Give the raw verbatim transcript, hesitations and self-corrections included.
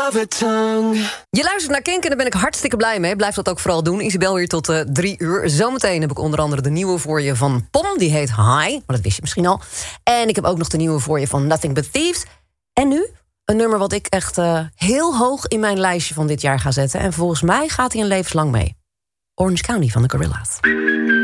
mother tongue. Je luistert naar Kink en daar ben ik hartstikke blij mee. Blijf dat ook vooral doen. Isabel hier tot uh, drie uur. Zometeen heb ik onder andere de nieuwe voor je van Pom. Die heet High, maar dat wist je misschien al. En ik heb ook nog de nieuwe voor je van Nothing But Thieves. En nu een nummer wat ik echt uh, heel hoog in mijn lijstje van dit jaar ga zetten. En volgens mij gaat hij een levenslang mee. Orange County van de Gorillaz.